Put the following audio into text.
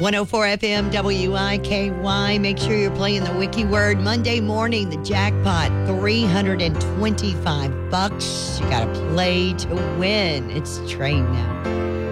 104 FM WIKY. Make sure you're playing the Wiki Word. Monday morning, the jackpot, $325. You got to play to win. It's Train now.